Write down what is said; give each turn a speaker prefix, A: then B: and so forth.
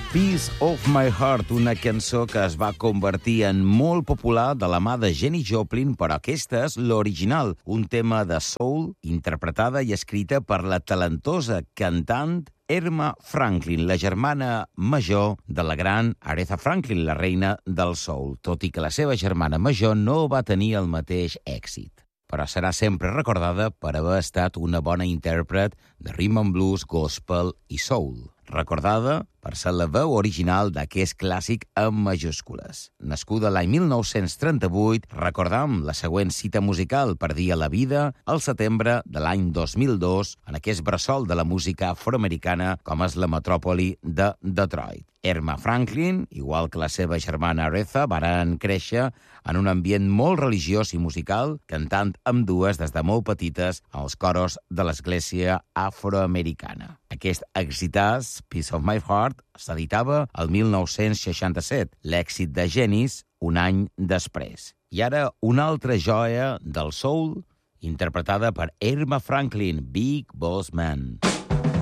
A: Piece of My Heart, una cançó que es va convertir en molt popular de la mà de Janis Joplin, però aquesta és l'original, un tema de soul interpretada i escrita per la talentosa cantant Erma Franklin, la germana major de la gran Aretha Franklin, la reina del soul, tot i que la seva germana major no va tenir el mateix èxit. Però serà sempre recordada per haver estat una bona intèrpret de rhythm and blues, gospel i soul. Recordada per ser la veu original d'aquest clàssic amb majúscules. Nascuda l'any 1938, recordam la següent cita musical per dir a la vida al setembre de l'any 2002 en aquest bressol de la música afroamericana com és la metròpoli de Detroit. Erma Franklin, igual que la seva germana Aretha, varen créixer en un ambient molt religiós i musical, cantant ambdues des de molt petites als coros de l'església afroamericana. Aquest exitàs, Piece of My Heart, s'editava el 1967, l'èxit de Janis un any després. I ara una altra joia del soul, interpretada per Erma Franklin, Big Boss Man.